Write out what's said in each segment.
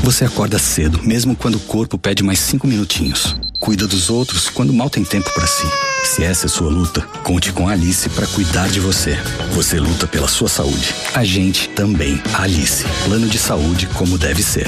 Você acorda cedo, mesmo quando o corpo pede mais 5 minutinhos. Cuida dos outros quando mal tem tempo pra si. Se essa é sua luta, conte com a Alice pra cuidar de você. Você luta pela sua saúde. A gente também. Alice. Plano de saúde como deve ser.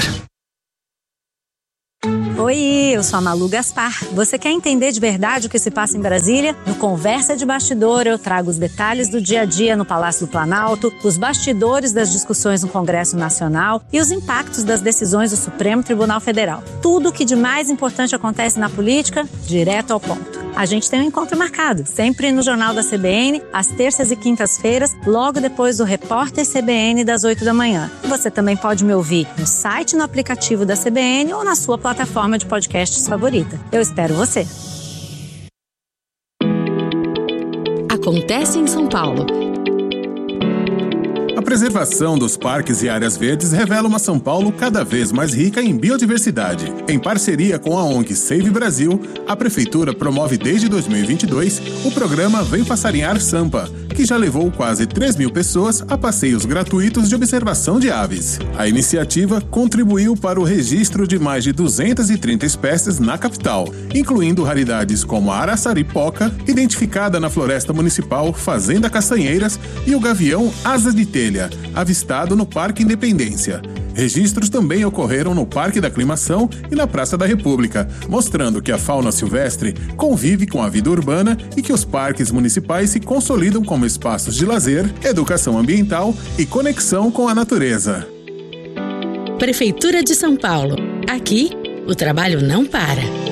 Oi, eu sou a Malu Gaspar. Você quer entender de verdade o que se passa em Brasília? No Conversa de Bastidor, eu trago os detalhes do dia a dia no Palácio do Planalto, os bastidores das discussões no Congresso Nacional e os impactos das decisões do Supremo Tribunal Federal. Tudo o que de mais importante acontece na política, direto ao ponto. A gente tem um encontro marcado, sempre no Jornal da CBN, às terças e quintas-feiras, logo depois do Repórter CBN das 8 da manhã. Você também pode me ouvir no site, no aplicativo da CBN ou na sua plataforma de podcasts favorita. Eu espero você. Acontece em São Paulo. A preservação dos parques e áreas verdes revela uma São Paulo cada vez mais rica em biodiversidade. Em parceria com a ONG Save Brasil, a Prefeitura promove desde 2022 o programa Vem Passarinhar Sampa, que já levou quase 3.000 pessoas a passeios gratuitos de observação de aves. A iniciativa contribuiu para o registro de mais de 230 espécies na capital, incluindo raridades como a araçaripoca, identificada na Floresta Municipal Fazenda Castanheiras, e o gavião asa de telha, avistado no Parque Independência. Registros também ocorreram no Parque da Aclimação e na Praça da República, mostrando que a fauna silvestre convive com a vida urbana e que os parques municipais se consolidam como espaços de lazer, educação ambiental e conexão com a natureza. Prefeitura de São Paulo. Aqui, o trabalho não para.